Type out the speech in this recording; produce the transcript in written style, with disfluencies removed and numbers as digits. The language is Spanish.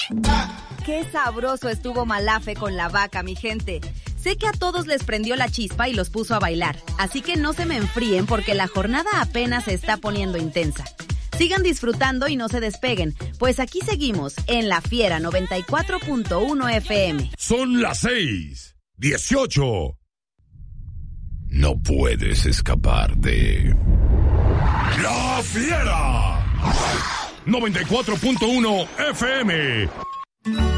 Qué sabroso estuvo Malafe con la vaca, mi gente. Sé que a todos les prendió la chispa y los puso a bailar, así que no se me enfríen porque la jornada apenas se está poniendo intensa. Sigan disfrutando y no se despeguen, pues aquí seguimos en La Fiera 94.1 FM. Son las 6:18. No puedes escapar de La Fiera 94.1 FM.